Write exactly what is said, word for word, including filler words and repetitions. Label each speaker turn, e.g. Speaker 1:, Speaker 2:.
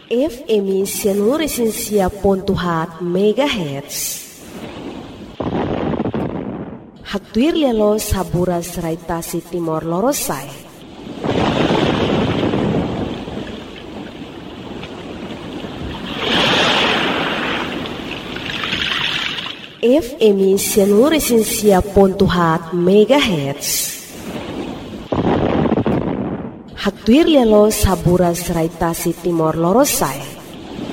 Speaker 1: F M Sianuresensia pontuhat megahertz. Haktuir lelo sabura seraitasi Timor Lorosai. F M Sianuresensia pontuhat megahertz. Haktuir lelo sabura seraitasi Timor Lorosai.